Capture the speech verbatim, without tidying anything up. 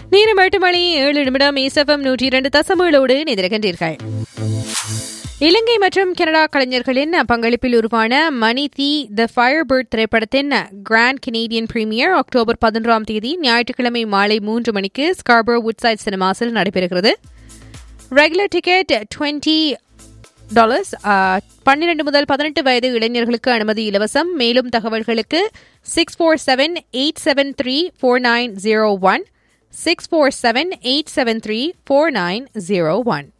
நேரம் எட்டு மணி ஏழு நிமிடம் எஸ்எஃப்எம் நூற்றி இரண்டு தசமேழோடு நிதிரகின்றீர்கள். இலங்கை மற்றும் கனடா கலைஞர்களின் பங்களிப்பில் உருவான மணி தி த ஃபயர்பர்ட் திரைப்படத்தின் கிராண்ட் கனேடியன் பிரீமியர் அக்டோபர் பதினொன்றாம் தேதி ஞாயிற்றுக்கிழமை மாலை மூன்று மணிக்கு ஸ்கார்பரோ வுட்சைட் சினிமாஸில் நடைபெறுகிறது. Regular ticket twenty dollars. பன்னிரண்டு முதல் பதினெட்டு வயது இளைஞர்களுக்கு அனுமதி இலவசம். மேலும் தகவல்களுக்கு six four seven eight seven three four nine zero one six four seven eight seven three four nine zero one.